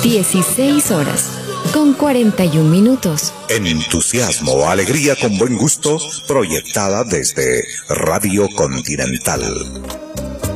16 horas, con 41 minutos. Entusiasmo, alegría con buen gusto, proyectada desde Radio Continental.